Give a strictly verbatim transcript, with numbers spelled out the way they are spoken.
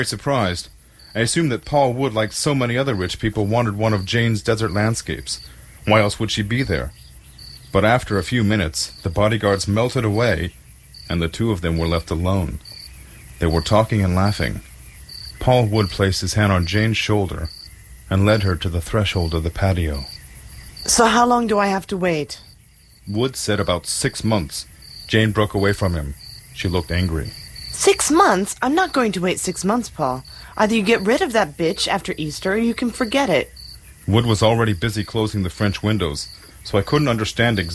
surprised. I assumed that Paul Wood, like so many other rich people, wanted one of Jane's desert landscapes. Why else would she be there? But after a few minutes, the bodyguards melted away, and the two of them were left alone. They were talking and laughing. Paul Wood placed his hand on Jane's shoulder and led her to the threshold of the patio. So how long do I have to wait? Wood said about six months. Jane broke away from him. She looked angry. Six months? I'm not going to wait six months, Paul. Either you get rid of that bitch after Easter or you can forget it. Wood was already busy closing the French windows, so I couldn't understand exactly